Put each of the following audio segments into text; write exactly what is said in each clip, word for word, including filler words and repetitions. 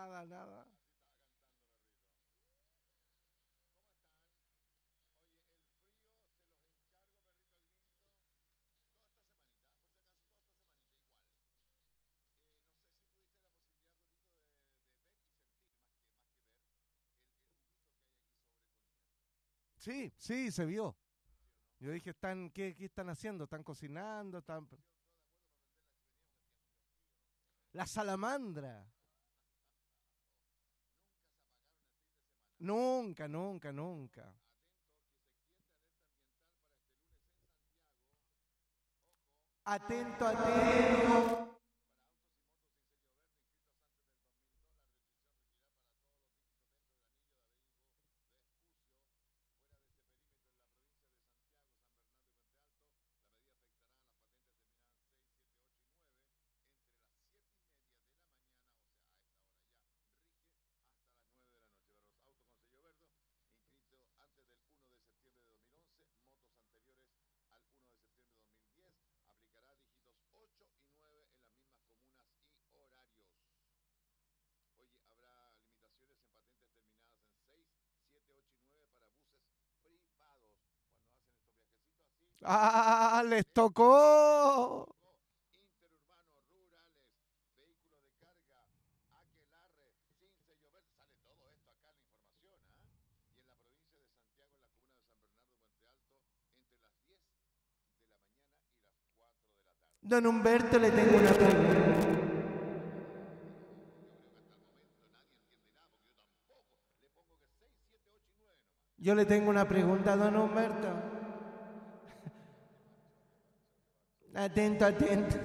nada, nada. Sí, sí, se vio. Yo dije, están, ¿qué, qué están haciendo? ¿Están cocinando? ¿Están... La salamandra. Nunca, nunca, nunca. Atento, atento. ¡Ah, les tocó! Don Humberto, le tengo una pregunta. Yo le tengo una pregunta a don Humberto. Atento, atento.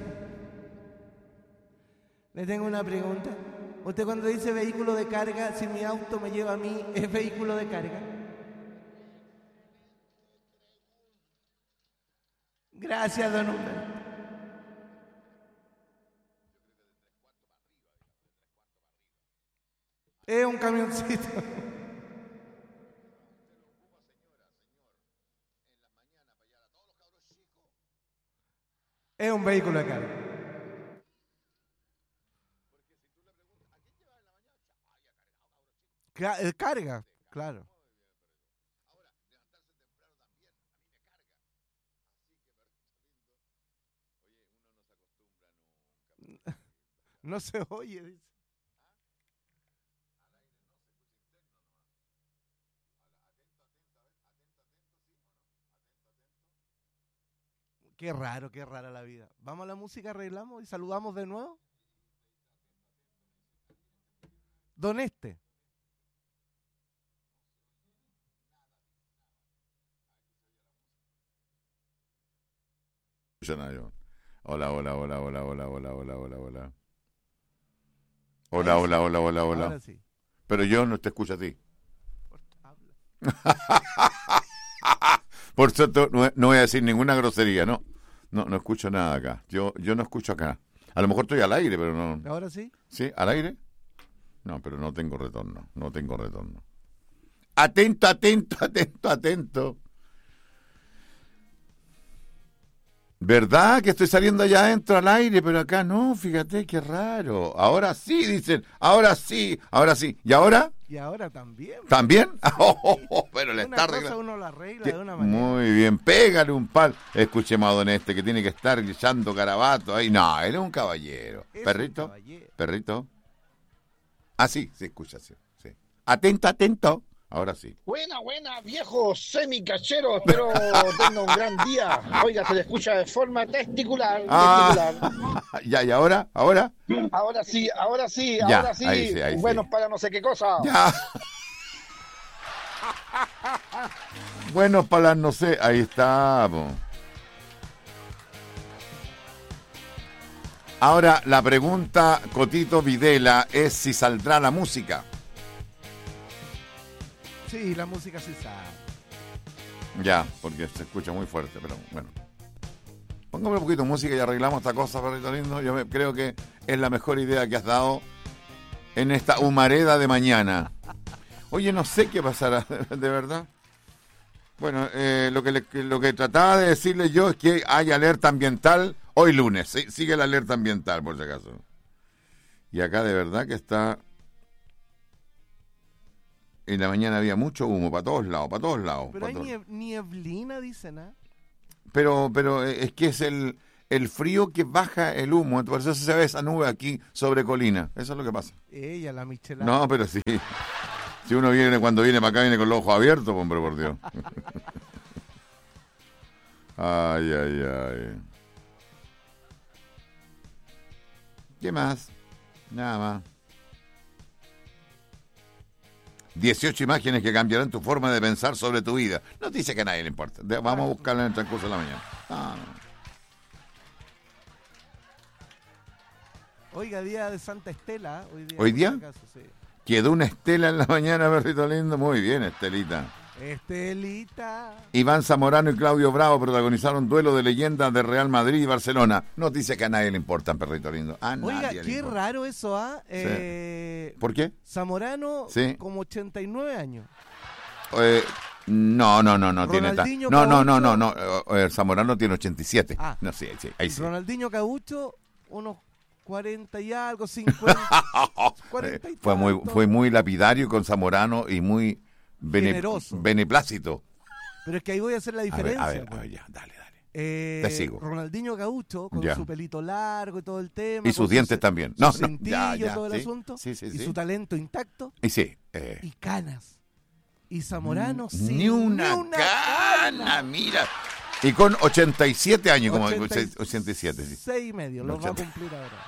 Le tengo una pregunta. Usted cuando dice vehículo de carga, si mi auto me lleva a mí, ¿es vehículo de carga? Gracias, don Humberto. Es un camioncito. Es un vehículo de carga. Ca- Carga, claro. No se oye, dice. Qué raro, qué rara la vida. Vamos a la música, arreglamos y saludamos de nuevo. Don Este. Hola, hola, hola, hola, hola, hola, hola, hola, hola. Hola, hola, hola, hola, hola. Ahora sí. Pero yo no te escucho a ti. Habla. Por cierto, no, no voy a decir ninguna grosería, ¿no? No, no escucho nada acá. Yo, yo no escucho acá. A lo mejor estoy al aire, pero no. ¿Ahora sí? ¿Sí? ¿Al aire? No, pero no tengo retorno. No tengo retorno. Atento, atento, atento, atento. ¿Verdad que estoy saliendo allá adentro al aire? Pero acá no, fíjate, qué raro. Ahora sí, dicen. Ahora sí, ahora sí. ¿Y ahora? Y ahora también. ¿También? Sí. Oh, oh, oh, pero le Una está cosa arreglando. uno la arregla Que- de una manera. Muy bien, pégale un pal. Escuchemos a don Este que tiene que estar echando carabato ahí. No, él es un caballero. Es un Perrito, caballero. perrito. Ah, sí, se escucha, sí, sí. Atento, atento. Ahora sí. Buena, buena, viejo semicachero. Espero tenga un gran día. Oiga, se le escucha de forma testicular. testicular. Ah, ya, ¿y ahora? ¿Ahora? Ahora sí, ahora sí, Ya, ahora sí. ahí sí, ahí sí. Buenos para no sé qué cosa. Ya. Bueno, para las no sé, ahí está. Po. Ahora, la pregunta, Cotito Videla, es si saldrá la música. Sí, la música sí sabe. Ya, porque se escucha muy fuerte, pero bueno. Póngame un poquito de música y arreglamos esta cosa, perrito lindo. Yo me, creo que es la mejor idea que has dado en esta humareda de mañana. Oye, no sé qué pasará, de verdad. Bueno, eh, lo que le, lo que trataba de decirle yo es que hay alerta ambiental hoy lunes. ¿Sí? Sigue la alerta ambiental, por si acaso. Y acá de verdad que está en la mañana había mucho humo para todos lados, para todos lados. Pero para hay todos. nieb- nieblina, dicen, ¿ah? Pero, pero es que es el, el frío que baja el humo, por eso se ve esa nube aquí sobre colina. Eso es lo que pasa. Ella, la michelada. No, pero sí. Si uno viene, cuando viene para acá, viene con los ojos abiertos, hombre, por Dios. Ay, ay, ay. ¿Qué más? Nada más. dieciocho imágenes que cambiarán tu forma de pensar sobre tu vida. Noticia que a nadie le importa. De- vamos a buscarla en el transcurso de la mañana. Ah, no. Oiga, día de Santa Estela. Hoy día. ¿Hoy día? por acaso, sí. Quedó una estela en la mañana, perrito lindo. Muy bien, Estelita. Estelita. Iván Zamorano y Claudio Bravo protagonizaron duelo de leyendas de Real Madrid y Barcelona. Noticia que a nadie le importa, perrito lindo. A Oiga, nadie le qué importa. raro eso, ¿ah? Eh, ¿Por qué? Zamorano, Sí. como ochenta y nueve años. Eh, no, no, no, no tiene ta- Ronaldinho No, no, no, no, Gaúcho. no. eh, eh, Zamorano tiene ochenta y siete. Ah. No, sí, sí, ahí sí. Ronaldinho Caucho, unos cuarenta y algo, cincuenta. cuarenta y Eh, fue muy tantos. fue muy lapidario con Zamorano y muy bene- Generoso. beneplácito. Pero es que ahí voy a hacer la A ver, diferencia. a ver, a pues. ver, ya, dale, dale. Eh, Te sigo. Ronaldinho Gaucho, con Ya. su pelito largo y todo el tema. Y sus con dientes su- también. Su No, no, cintillo, ya, ya, todo el sí, asunto. sí, sí, y sí. su talento intacto. Y sí, eh, Y canas. Y Zamorano sin ni una, ni una cana, cana. mira. Y con ochenta y siete años, como ochenta y ochenta y siete, sí. seis y medio, lo va a ochenta. cumplir ahora.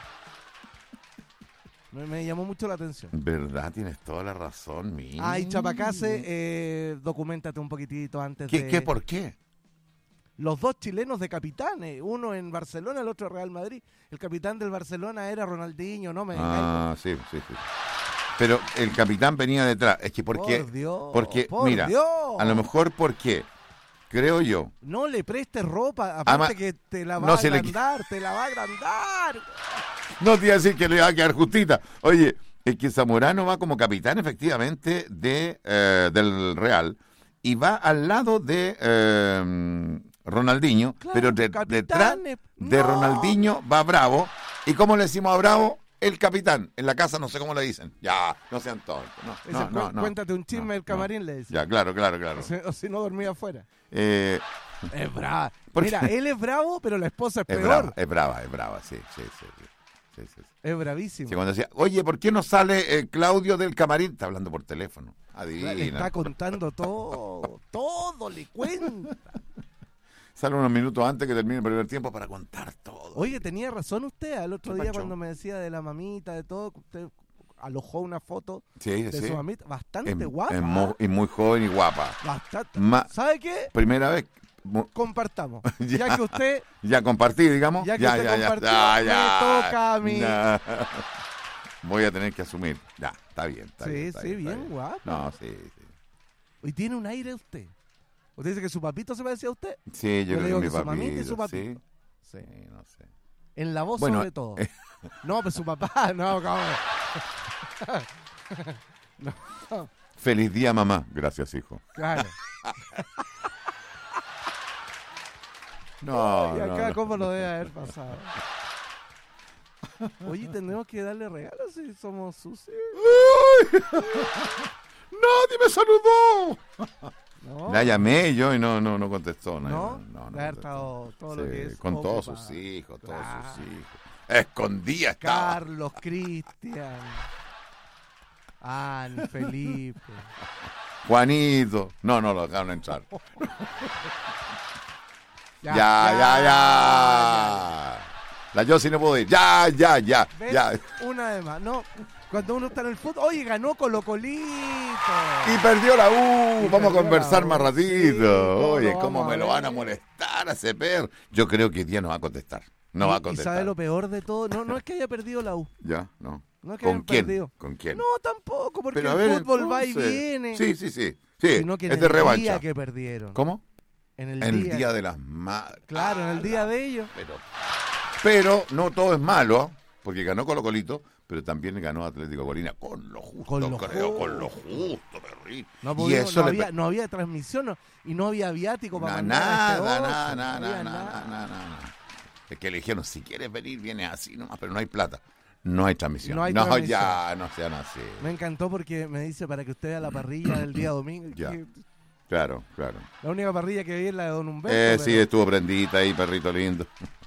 Me, me llamó mucho la atención. ¿Verdad? Tienes toda la razón, mira. Ay, Chapacase, eh, documentate un poquitito antes ¿Qué, de... qué, por qué? Los dos chilenos de capitanes, uno en Barcelona, el otro en Real Madrid. El capitán del Barcelona era Ronaldinho, no me Ah, sí, sí, sí. Pero el capitán venía detrás. Es que porque, Por Dios, porque por mira, Dios. a lo mejor porque, creo yo, No le prestes ropa, aparte Ama- que te la va no a se le- agrandar, te la va a agrandar. no te iba a decir que le va a quedar justita. Oye, es que Zamorano va como capitán efectivamente de eh, del Real y va al lado de eh, Ronaldinho, Claro, pero de- capitán detrás es- de no. Ronaldinho va Bravo. ¿Y cómo le decimos a Bravo? El capitán. En la casa no sé cómo le dicen. Ya, no sean tontos. No, Ese, no, no, cu- no, Cuéntate un chisme no, del camarín, le dice. Ya, claro, claro, claro. O si, o si no dormía afuera. Eh, Es brava. ¿Por Mira, qué? él es bravo, pero la esposa es es peor. brava, es brava, es brava, sí, sí, sí. sí, sí, sí. Es bravísimo. Sí, cuando decía, oye, ¿por qué no sale eh, Claudio del camarín? Está hablando por teléfono. Adivina. Le está contando todo, todo le cuenta. Sale unos minutos antes que termine el primer tiempo para contar todo. Oye, tenía razón usted al otro ¿Qué día pacho? cuando me decía de la mamita, de todo, que usted alojó una foto sí, de sí. su mamita, bastante Es- guapa. es mo- y muy joven y guapa. Bastante. Ma- ¿Sabe qué? Primera vez. mu- Compartamos. Ya. ya. que usted, Ya compartí, digamos. Ya que ya, usted ya, ya, compartió, ya, me ya. toca a mí. Ya. Voy a tener que asumir. Ya, está bien. Está Sí, bien, está sí, bien, está bien guapa. No, sí, sí. hoy tiene un aire usted. ¿Usted dice que su papito se parecía a usted? Sí, yo Yo le creo digo que mi que su mamita y papito, su papito. sí. Sí. Sí, no sé. En la voz Bueno, sobre todo. eh. No, pues su papá, no, cabrón. Feliz día, mamá. Gracias, hijo. Claro. No, y acá, no, no. ¿cómo lo debe haber pasado? Oye, tenemos que darle regalos si somos sucios. ¡Nadie me saludó! No, La llamé yo y no, no, no contestó. No, no, no, no de haber contestó. estado todo lo Sí, que es. con todos ocupado. sus hijos, todos Claro. sus hijos. Escondía estaba. Carlos, Cristian, Ani, Felipe. Juanito. No, no lo dejaron entrar. Ya, Ya, ya, ya. La Yossi no pudo ir. Ya, ya, ya, ¿Ves? ya. Una de más. No, cuando uno está en el fútbol. Oye, ganó Colo Colito. Y perdió la U. Y Vamos a perdió conversar la U. más ratito. Sí, ¿cómo Oye, lo cómo vamos me a lo van a ver? molestar a ese perro. Yo creo que hoy día no va a contestar. No va a Y contestar. sabe lo peor de todo. No, no es que haya perdido la U. Ya, no. No es que ¿Con hayan quién? perdido. ¿Con quién? No, tampoco, porque Pero a el ver, fútbol va y entonces. viene. Sí, sí, sí. Sí, Sino que en es de el revancha. día que perdieron. ¿Cómo? En el, En día. el día de las madres. Claro, en el día de ellos. Pero, pero no todo es malo, porque ganó Colo Colito, pero también ganó Atlético Colina con lo justo, Con lo creo, justo. con lo justo, perrín. No, Y pudimos- eso no, le había, pe- no había transmisión no- y no había viático para Na- mandar a este nada, otro, nada, no nada, había nada, nada, nada, nada. Es que le dijeron, si quieres venir, vienes así nomás, pero no hay plata. No hay transmisión. No hay no transmisión. ya, no sean así. Me encantó porque me dice para que usted vea la parrilla del día domingo. Ya. Que Claro, claro. la única parrilla que vi es la de Don Humberto. Eh, pero- Sí, estuvo prendita ahí, perrito lindo.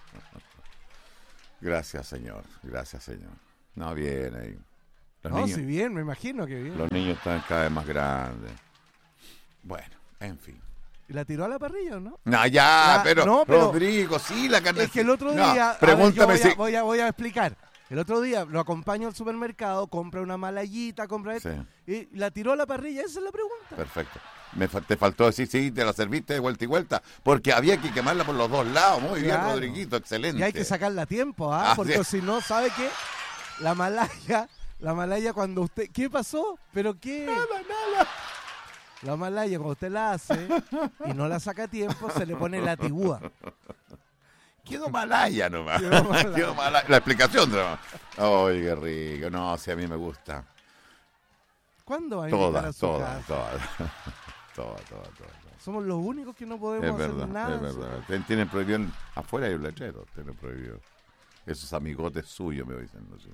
Gracias, señor. Gracias, señor. No, bien ahí. Los, No, niños, si bien, me imagino que bien. los niños están cada vez más grandes. Bueno, en fin. ¿Y la tiró a la parrilla o no? No, ya, La- pero, no, pero- Rodrigo, sí, la carne. Es que el otro No, día, a ver, pregúntame yo voy, si... a, voy, a, voy a explicar. El otro día lo acompaño al supermercado, compra una malayita, compra esto, Sí. y la tiró a la parrilla. Esa es la pregunta. Perfecto. Me fa- te faltó decir, sí, te la serviste de vuelta y vuelta, porque había que quemarla por los dos lados. Muy bien, Claro. Rodriguito, excelente. Y hay que sacarla a tiempo, ¿ah? Ah, Porque sí. si no, ¿sabe qué? La malaya, la malaya cuando usted... ¿Qué pasó? ¿Pero qué? Nada, nada. La malaya cuando usted la hace y no la saca a tiempo, se le pone la tibúa. Quedó malaya nomás. Quedó malaya. Quedó malaya. La explicación nomás. Ay, qué rico. No, sí, a mí me gusta. ¿Cuándo va a invitar a Todas, su todas, casa? todas. Todas, todas, todas. Somos los únicos que no podemos Es hacer verdad, nada. es verdad. Tien- Tienen prohibido, en- afuera hay un letrero, tienen prohibido. Esos amigotes suyos me dicen así.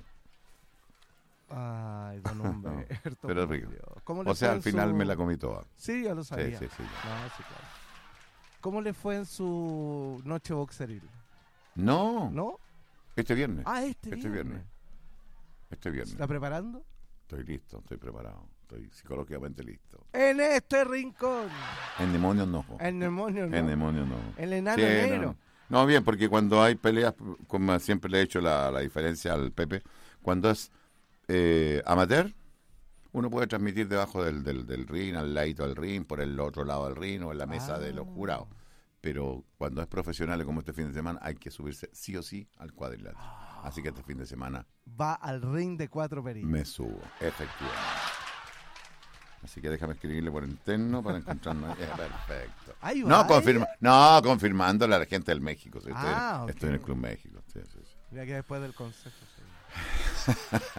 Ay, don Humberto. Pero es por rico. Dios. ¿Cómo le O sea, fue al en final su- me la comí toda. Sí, ya lo sabía. Sí, sí, sí. No, sí, claro. ¿Cómo le fue en su noche boxeril? No, ¿No? este viernes. Ah, este, Este viernes. viernes. Este ¿Se viernes. está preparando? Estoy listo, estoy preparado. Estoy psicológicamente listo. En este rincón. En demonios no. jo. El demonio, ¿no? En demonios no. El enano Sí, negro. No. No, bien, porque cuando hay peleas, como siempre le he hecho la, la diferencia al Pepe, cuando es eh, amateur, uno puede transmitir debajo del, del, del ring, al ladito del ring, por el otro lado del ring o en la mesa Ah. de los jurados. Pero cuando es profesional, como este fin de semana, hay que subirse sí o sí al cuadrilátero. Así que este fin de semana Va al ring de cuatro perillas. me subo, efectivamente. Así que déjame escribirle por interno para encontrarnos. Eh, perfecto. Ahí va, No, ¿eh? confirma, no, confirmándole a la gente del México. Sí, estoy, Ah, ok. estoy en el Club México. Sí, sí, sí. Mira que después del consejo. sí.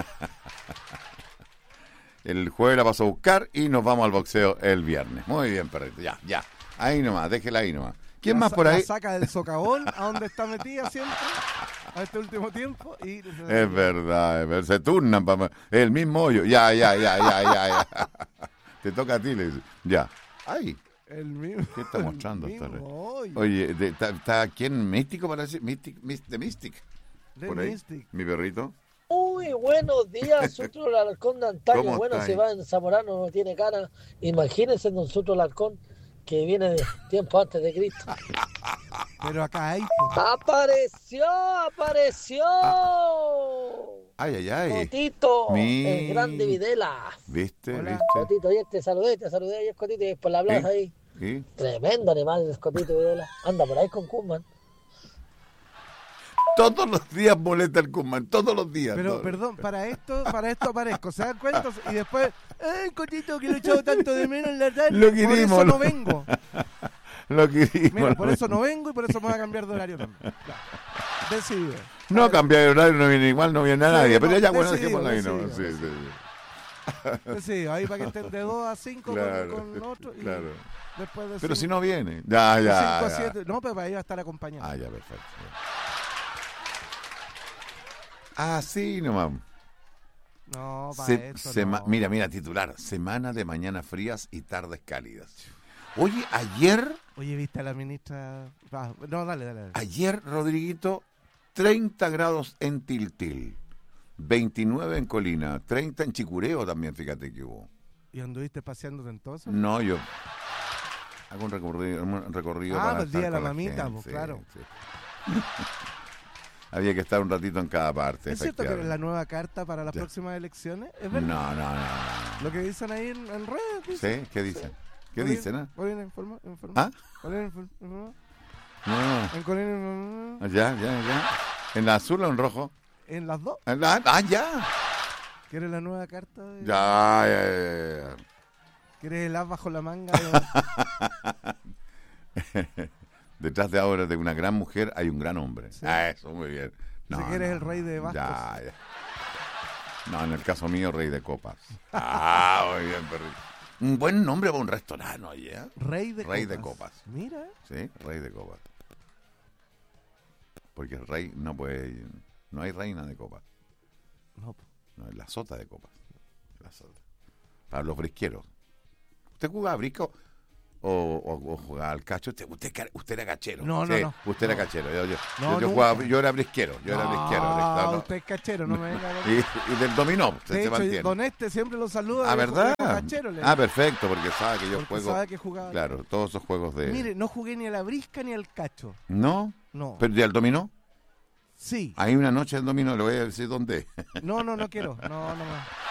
El jueves la paso a buscar y nos vamos al boxeo el viernes. Muy bien, perrito. Ya, ya. Ahí nomás, déjela ahí nomás. ¿Quién La más sa- por ahí? La saca del socavón, a donde está metida siempre, a este último tiempo. Y Es verdad, es verdad. Se turnan para el mismo hoyo. Ya, ya, ya, ya, ya, ya. Te toca a ti, le dice. Ya. Ay, El mismo. ¿qué está mostrando el esta mismo red? hoyo. Oye, de- ¿está está quién? ¿Místico para decir? Mystic, Mys- de Mystic. De Por ahí. Mystic. Mi perrito. Muy buenos días, Sutro Alarcón de antaño. ¿Cómo Bueno, está si ahí? va en Zamorano no tiene cara. Imagínense don Sutro Alarcón, que viene de tiempo antes de Cristo. Pero acá hay. pues. ¡Apareció! ¡Apareció! Ay, ay, ay. Cotito, Mi- el grande Videla. ¿Viste? Hola. ¿Viste? Cotito, ayer te saludé, te saludé ayer, Cotito, y después la plaza ¿Sí? ahí. ¿Sí? Tremendo animal el Cotito Videla. Anda por ahí con Kuman. Todos los días molesta el Kuman, todos los días. Pero, todos. perdón, para esto, para esto aparezco. ¿Se dan cuenta? Y después, ¡eh, Cotito, que lo he echado tanto de menos en la tarde! Lo Por querimos, eso lo- no vengo. Lo querimos. Mira, por eso no vengo y por eso me voy a cambiar de horario también. Ya. Decidido. No, cambiar de horario no viene igual, no viene a nadie. Sí, pero no, ya, bueno, decidido, dejémoslo ahí, ¿no? decidido, Sí, sí, sí. Decidido. Ahí para que estén de dos a cinco Claro, con, con otro. Y claro. después de Pero si cinco- no viene. Ya, de ya. cinco a ya. siete. No, pero para ahí va a estar acompañado. Ah, ya, perfecto. Ah, sí, nomás. No, para Se- esto sema- no. Mira, mira, titular. Semana de mañanas frías y tardes cálidas. Oye, ayer, Oye, ¿viste a la ministra? Ah, no, dale, dale. dale. ayer, Rodriguito, treinta grados en Tiltil, veintinueve en Colina, treinta en Chicureo también, fíjate que hubo. ¿Y anduviste paseándote entonces? No, yo hago un recorrido, un recorrido Ah, para pues el día estar de la con mamita, gente, pues, sí, claro. sí. Había que estar un ratito en cada parte. ¿Es cierto que es la efectivamente. nueva carta para las Ya. próximas elecciones? ¿Es No, verdad? no, no, no. Lo que dicen ahí en, en redes. dicen. ¿Sí? ¿Qué dicen? ¿Qué Colina- dicen? ah? Colina informa, informa. ¿Ah? Colina informa, informa. No. En Colina informa. Ya, ya, ya. ¿En la azul o en rojo? En las dos. En la- ah, ya. ¿Quieres la nueva carta? De... Ya, ya, ya, ya. ¿Quieres el as bajo la manga? De... Detrás de ahora de una gran mujer hay un gran hombre. Sí. Ah, eso, muy bien. Si quieres el rey de bastos. Ya, ya. No, en el caso mío, rey de copas. Ah, muy bien, perrito. Un buen nombre para un restaurante, oye. ¿eh? Rey de Rey copas. de copas. Mira. Sí, rey de copas. Porque el rey no puede... No hay reina de copas. No. No, es la sota de copas. La sota. Para los brisqueros. ¿Usted jugaba brisco o, o, o jugaba al cacho? Usted, usted, usted era cachero. No, no, sí, no. Usted no. era cachero. Yo, yo, No, yo, yo, jugaba, yo era brisquero. Yo era brisquero. Ah, ¿no? usted es cachero, no me venga. Y, y del dominó. Usted De se hecho, mantiene. don Este siempre lo saluda. Ah, ¿verdad? Cachero, le Ah, perfecto, porque sabe que yo porque juego. sabe que jugaba. Claro, todos esos juegos de. Mire, no jugué ni a la brisca ni al cacho. ¿No? No. ¿Pero y al dominó? Sí. Hay una noche del dominó, le voy a decir dónde. No, no, no quiero. No, no, no.